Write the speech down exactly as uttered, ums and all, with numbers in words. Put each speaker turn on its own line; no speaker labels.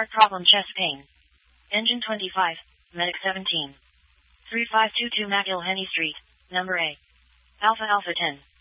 Heart problem, chest pain. Engine twenty-five, Medic seventeen. three five two two McIlhenny Street, number A. Alpha Alpha ten.